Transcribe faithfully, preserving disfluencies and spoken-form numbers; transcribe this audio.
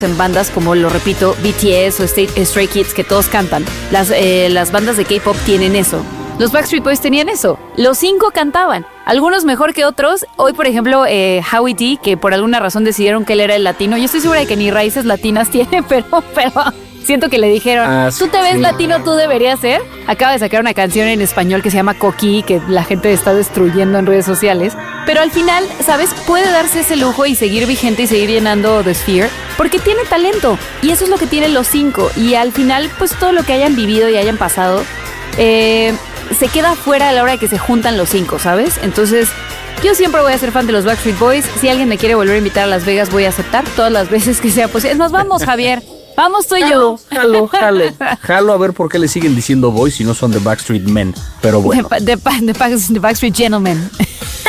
en bandas como, lo repito, B T S o Stray Kids, que todos cantan. Las, eh, las bandas de K-pop tienen eso. Los Backstreet Boys tenían eso. Los cinco cantaban. Algunos mejor que otros. Hoy, por ejemplo, eh, Howie D, que por alguna razón decidieron que él era el latino. Yo estoy segura de que ni raíces latinas tiene, pero, pero siento que le dijeron, ah, tú te ves sí. latino, tú deberías ser. Acaba de sacar una canción en español que se llama Coquí, que la gente está destruyendo en redes sociales. Pero al final, ¿sabes? Puede darse ese lujo y seguir vigente y seguir llenando The Sphere, porque tiene talento. Y eso es lo que tienen los cinco. Y al final, pues todo lo que hayan vivido y hayan pasado, eh... se queda fuera a la hora de que se juntan los cinco, ¿sabes? Entonces, yo siempre voy a ser fan de los Backstreet Boys. Si alguien me quiere volver a invitar a Las Vegas, voy a aceptar todas las veces que sea posible. Nos vamos, Javier. Vamos tú y yo. Jalo, jalo. Jalo a ver por qué le siguen diciendo boys si no son The Backstreet Men. Pero bueno. The, the, the, the Backstreet Gentlemen.